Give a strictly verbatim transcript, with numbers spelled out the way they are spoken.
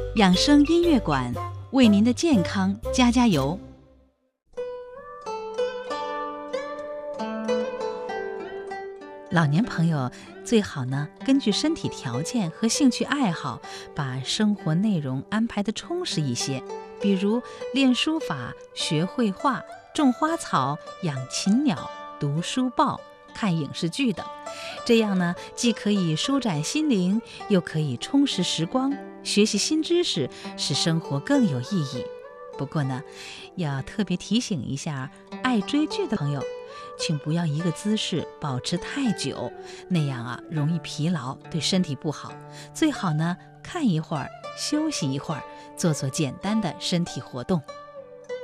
养生音乐馆为您的健康加加油。老年朋友最好呢，根据身体条件和兴趣爱好，把生活内容安排得充实一些，比如练书法、学绘画、种花草、养禽鸟、读书报、看影视剧等。这样呢，既可以舒展心灵，又可以充实时光，学习新知识，使生活更有意义。不过呢，要特别提醒一下爱追剧的朋友，请不要一个姿势保持太久，那样啊容易疲劳，对身体不好。最好呢看一会儿，休息一会儿，做做简单的身体活动。